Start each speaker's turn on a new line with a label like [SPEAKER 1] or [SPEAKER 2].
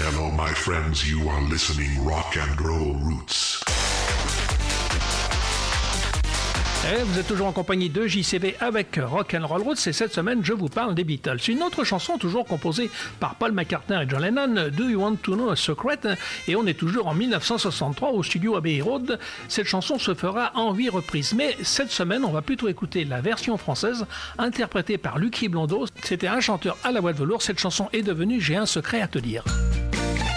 [SPEAKER 1] Hello, my friends, you are listening Rock and Roll Roots.
[SPEAKER 2] Et vous êtes toujours en compagnie de JCV avec Rock'n'Roll Roots et cette semaine je vous parle des Beatles. Une autre chanson toujours composée par Paul McCartney et John Lennon, Do You Want to Know a Secret? Et on est toujours en 1963 au studio Abbey Road. Cette chanson se fera en 8 reprises. Mais cette semaine on va plutôt écouter la version française interprétée par Lucky Blondeau. C'était un chanteur à la voix de velours. Cette chanson est devenue J'ai un secret à te dire.